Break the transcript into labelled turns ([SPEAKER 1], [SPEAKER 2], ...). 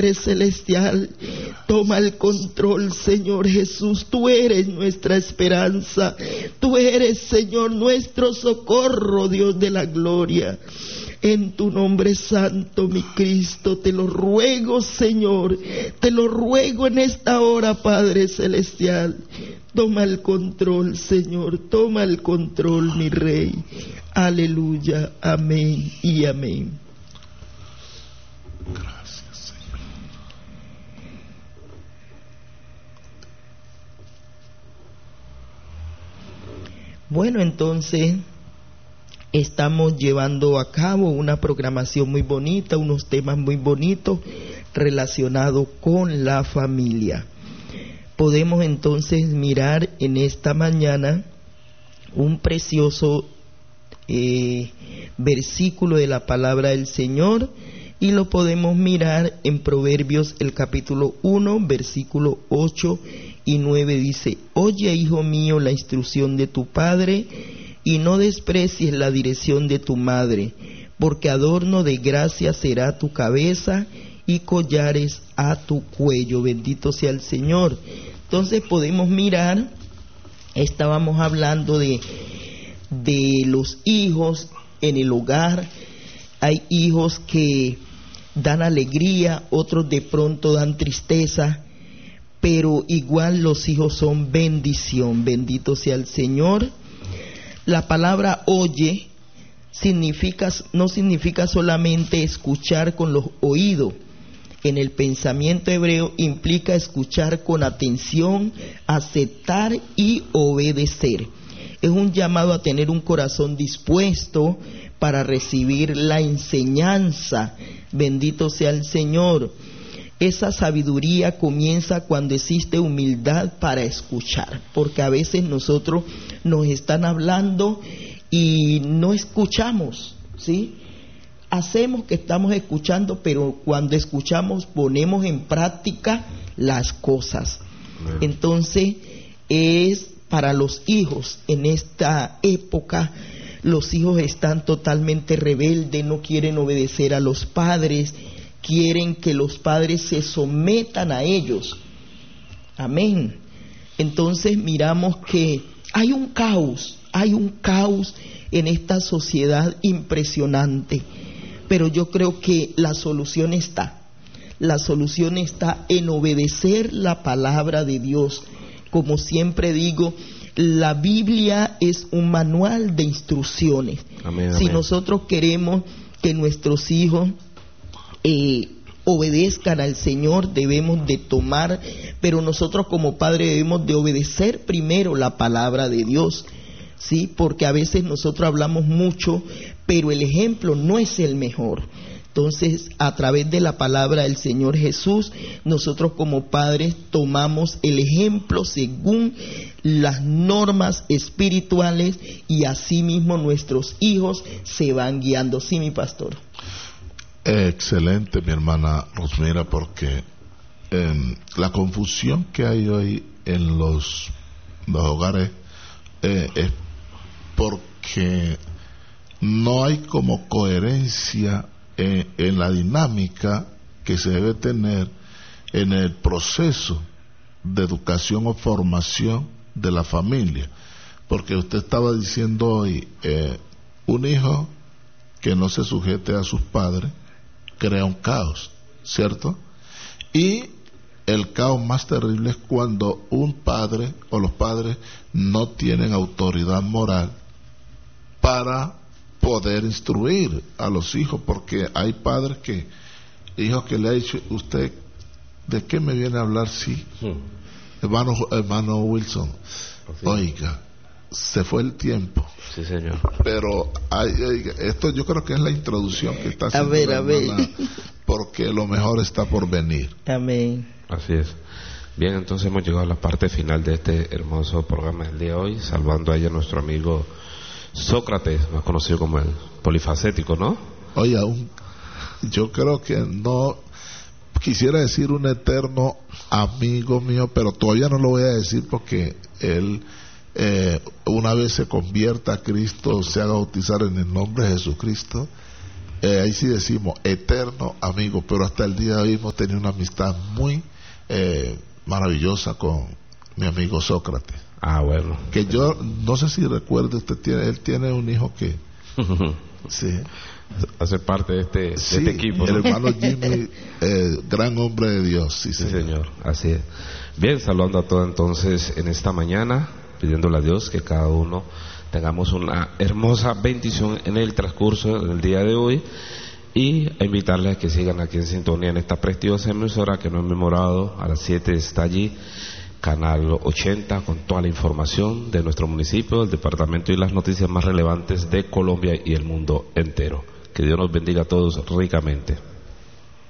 [SPEAKER 1] Celestial, toma el control, Señor Jesús. Tú eres nuestra esperanza, tú eres, Señor, nuestro socorro, Dios de la gloria. En tu nombre santo, mi Cristo, te lo ruego, Señor, te lo ruego en esta hora, Padre Celestial. Toma el control, Señor, toma el control, mi Rey. Aleluya, amén y amén.
[SPEAKER 2] Gracias, Señor.
[SPEAKER 1] Bueno, entonces estamos llevando a cabo una programación muy bonita, unos temas muy bonitos relacionados con la familia. Podemos entonces mirar en esta mañana un precioso versículo de la palabra del Señor, y lo podemos mirar en Proverbios el capítulo 1, versículo 8 y 9. Dice: Oye, hijo mío, la instrucción de tu padre, y no desprecies la dirección de tu madre, porque adorno de gracia será tu cabeza y collares a tu cuello. Bendito sea el Señor. Entonces podemos mirar, estábamos hablando de los hijos en el hogar. Hay hijos que dan alegría, otros de pronto dan tristeza, pero igual los hijos son bendición. Bendito sea el Señor. La palabra oye no significa solamente escuchar con los oídos. En el pensamiento hebreo implica escuchar con atención, aceptar y obedecer. Es un llamado a tener un corazón dispuesto para recibir la enseñanza. Bendito sea el Señor. Esa sabiduría comienza cuando existe humildad para escuchar, porque a veces nosotros nos están hablando y no escuchamos, ¿sí? Hacemos que estamos escuchando, pero cuando escuchamos ponemos en práctica las cosas. Entonces, es para los hijos en esta época. Los hijos están totalmente rebeldes, no quieren obedecer a los padres, quieren que los padres se sometan a ellos. Amén. Entonces miramos que hay un caos en esta sociedad impresionante, pero yo creo que la solución está en obedecer la palabra de Dios. Como siempre digo, la Biblia es un manual de instrucciones.
[SPEAKER 3] Amén,
[SPEAKER 1] si
[SPEAKER 3] amén.
[SPEAKER 1] nosotros queremos que nuestros hijos obedezcan al Señor, debemos de tomar, pero nosotros como padres debemos de obedecer primero la palabra de Dios, ¿sí? Porque a veces nosotros hablamos mucho, pero el ejemplo no es el mejor. Entonces, a través de la palabra del Señor Jesús, nosotros como padres tomamos el ejemplo según las normas espirituales, y así mismo nuestros hijos se van guiando. Sí, mi pastor.
[SPEAKER 2] Excelente, mi hermana Rosmira, porque la confusión que hay hoy en los hogares es porque no hay como coherencia en la dinámica que se debe tener en el proceso de educación o formación de la familia. Porque usted estaba diciendo hoy, un hijo que no se sujete a sus padres crea un caos, ¿cierto? Y el caos más terrible es cuando un padre o los padres no tienen autoridad moral para poder instruir a los hijos, porque hay padres hijos que le ha dicho: usted, ¿de qué me viene a hablar? Sí, hermano Wilson, oiga, se fue el tiempo.
[SPEAKER 3] Sí, señor.
[SPEAKER 2] Pero esto yo creo que es la introducción que está haciendo la hermana, porque lo mejor está por venir.
[SPEAKER 1] Amén.
[SPEAKER 3] Así es. Bien, entonces hemos llegado a la parte final de este hermoso programa del día de hoy, salvando ahí a nuestro amigo Sócrates, más conocido como el polifacético, ¿no?
[SPEAKER 2] Oye, yo creo que no quisiera decir un eterno amigo mío, pero todavía no lo voy a decir porque él una vez se convierta a Cristo, se haga bautizar en el nombre de Jesucristo, ahí sí decimos eterno amigo, pero hasta el día de hoy hemos tenido una amistad muy maravillosa con mi amigo Sócrates.
[SPEAKER 3] Ah, bueno.
[SPEAKER 2] Que yo no sé si recuerde, él tiene un hijo que sí,
[SPEAKER 3] hace parte de este equipo,
[SPEAKER 2] el
[SPEAKER 3] ¿no?
[SPEAKER 2] hermano Jimmy, gran hombre de Dios. Sí,
[SPEAKER 3] Sí, señor, así es. Bien, saludando a todos entonces en esta mañana, pidiéndole a Dios que cada uno tengamos una hermosa bendición en el transcurso del día de hoy, y a invitarles a que sigan aquí en sintonía en esta prestigiosa emisora que no he memorado. A las 7 está allí Canal 80 con toda la información de nuestro municipio, del departamento y las noticias más relevantes de Colombia y el mundo entero. Que Dios nos bendiga a todos ricamente.